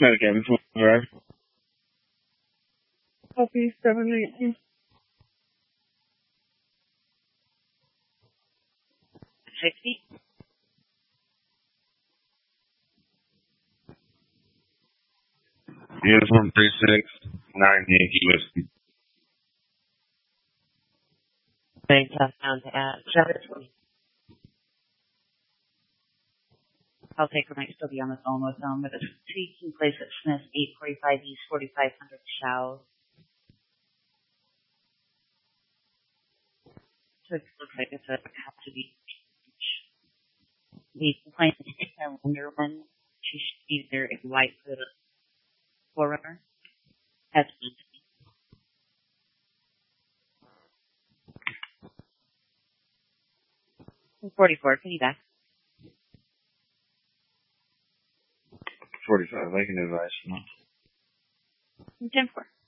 Medicaid, right? Copy 718. 60. Uniform 3698 USD. Big tough down to add 720. I'll take her, might still be on the phone with them, but it's taking place at Smith 845 East 4500 South. So it looks like it's a have to be the complaint is a Wonderland. She should be there in white for the forerunner. Has been 44, can you back? 45, I can advise. 10-4.